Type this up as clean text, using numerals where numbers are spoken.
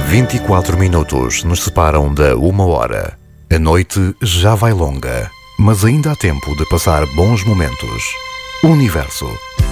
24 minutos nos separam da 1 hora. A noite já vai longa, mas ainda há tempo de passar bons momentos. Universo.